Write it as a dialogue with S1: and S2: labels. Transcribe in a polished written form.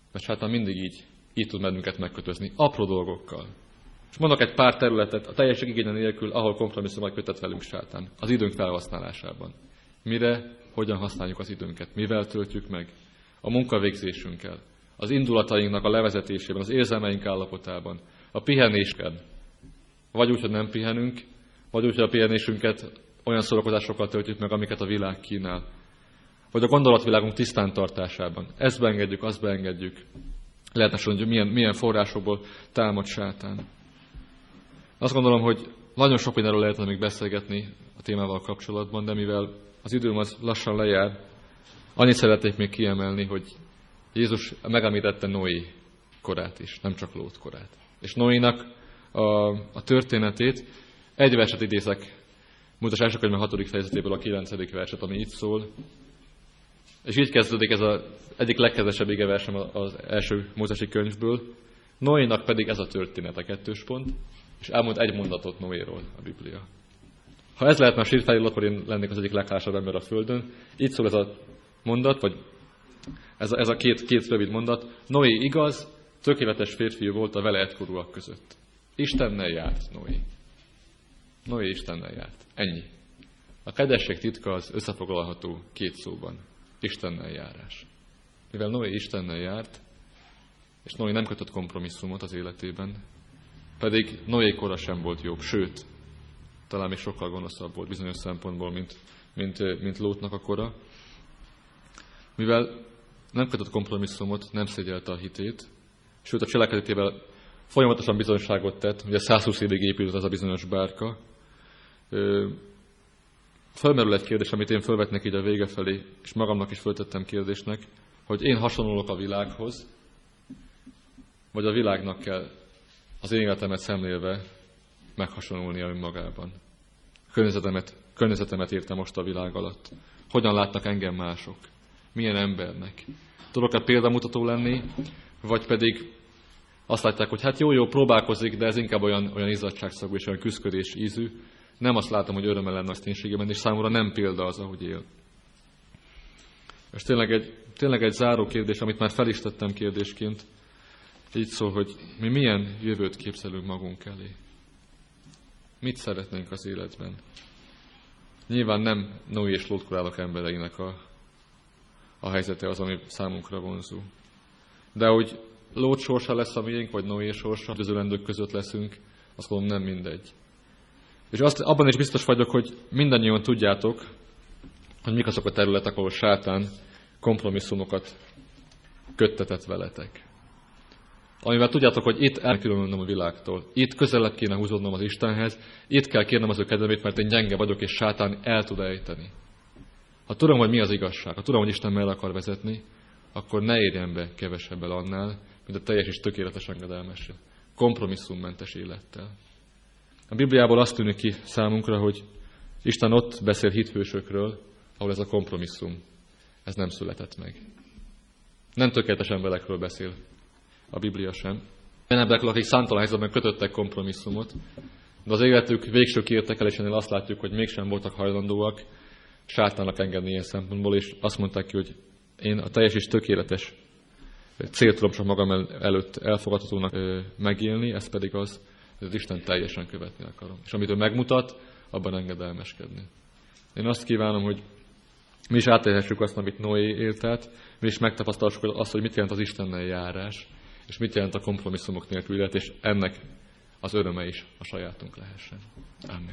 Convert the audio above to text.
S1: Mert sátán mindig így tud bennünket megkötözni, apró dolgokkal. És mondok egy pár területet a teljesség igénye nélkül, ahol kompromisszumot kötött velünk sátán, az időnk felhasználásában. Mire, hogyan használjuk az időnket, mivel töltjük meg, a munkavégzésünkkel, az indulatainknak a levezetésében, az érzelmeink állapotában, a pihenésben. Vagy úgy, hogy nem pihenünk, vagy úgy, hogy a pihenésünket olyan szórakozásokkal töltjük meg, amiket a világ kínál. Vagy a gondolatvilágunk tisztán tartásában. Ezt beengedjük, azt beengedjük. Lehetne, hogy milyen forrásokból támad sátán. Azt gondolom, hogy nagyon sok mindenről lehetne még beszélgetni a témával kapcsolatban, de mivel az időm az lassan lejár, annyit szeretnék még kiemelni, hogy Jézus megemlítette Noé korát is, nem csak Lót korát. És Noénak a történetét, egy verset idézek, Mózes első könyve 6. fejezetéből a 9. verset, ami így szól. És így kezdődik ez az egyik legkedvesebb igeversem az első mózesi könyvből. Noénak pedig ez a története, 2. pont, és elmond egy mondatot Noéról a Biblia. Ha ez lehetne a sírfelirat, akkor én lennék az egyik leghálásabb ember a földön. Így szól ez a mondat, vagy ez a két rövid mondat. Noé igaz, tökéletes férfiú volt a vele egykorúak között. Istennel járt Noé. Noé Istennel járt. Ennyi. A kedvesség titka az összefoglalható 2 szóban. Istennel járás. Mivel Noé Istennel járt, és Noé nem kötött kompromisszumot az életében, pedig Noé kora sem volt jobb, sőt, talán még sokkal gonoszabb volt bizonyos szempontból, mint Lótnak a kora. Mivel nem kötött kompromisszumot, nem szégyelte a hitét, sőt a cselekedetével folyamatosan bizonyságot tett, ugye 120 évig épült az a bizonyos bárka. Fölmerül egy kérdés, amit én fölvetnek így a vége felé, és magamnak is föltettem kérdésnek, hogy én hasonlulok a világhoz, vagy a világnak kell az én életemet szemlélve meghasonlulnia önmagában. Környezetemet értem most a világ alatt. Hogyan látnak engem mások? Milyen embernek? Tudok-e példamutató lenni, vagy pedig azt látják, hogy hát jó, próbálkozik, de ez inkább olyan izzadságszagú és olyan küszködés ízű. Nem azt látom, hogy örömmel lenne az ténységében, és számomra nem példa az, ahogy él. És tényleg egy záró kérdés, amit már fel is tettem kérdésként, így szól, hogy mi milyen jövőt képzelünk magunk elé. Mit szeretnénk az életben? Nyilván nem Noé és Lót korálok embereinek a helyzete az, ami számunkra vonzó. De hogy Lót sorsa lesz a miénk, vagy Noé sorsa, üdvözölendők között leszünk, azt gondolom nem mindegy. És abban is biztos vagyok, hogy mindannyian tudjátok, hogy mik azok a területek, ahol sátán kompromisszumokat köttetett veletek. Amivel tudjátok, hogy itt elkülönülnöm a világtól, itt közelebb kéne húzódnom az Istenhez, itt kell kérnem az ő kedvét, mert én gyenge vagyok, és sátán el tud ejteni. Ha tudom, hogy mi az igazság, ha tudom, hogy Isten merre akar vezetni, akkor ne érjen be kevesebbel annál, mint a teljes és tökéletes engedelmessel, kompromisszummentes élettel. A Bibliából azt tűnik ki számunkra, hogy Isten ott beszél hithősökről, ahol ez a kompromisszum, ez nem született meg. Nem tökéletes emberekről beszél a Biblia sem. Olyan emberekről, akik számtalan helyzetben kötöttek kompromisszumot, de az életük végső kiértékelésénél azt látjuk, hogy mégsem voltak hajlandóak sátánnak engedni ilyen szempontból, és azt mondták ki, hogy én a teljes és tökéletes célt tudom csak magam előtt elfogadhatónak megélni, ez pedig az, hogy az Isten teljesen követni akarom. És amit ő megmutat, abban engedelmeskedni. Én azt kívánom, hogy mi is átélhessük azt, amit Noé élt át, mi is megtapasztaljuk azt, hogy mit jelent az Istennel járás, és mit jelent a kompromisszumok nélkül élet, és ennek az öröme is a sajátunk lehessen. Amen.